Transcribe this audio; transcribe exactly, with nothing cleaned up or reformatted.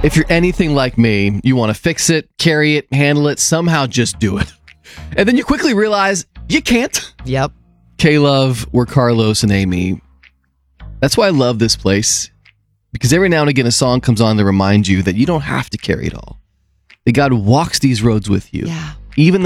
If you're anything like me, you want to fix it, carry it, handle it, somehow just do it. And then you quickly realize you can't. Yep. K-Love, we're Carlos and Amy. That's why I love this place. Because every now and again, a song comes on to remind you that you don't have to carry it all. That God walks these roads with you. Yeah. Even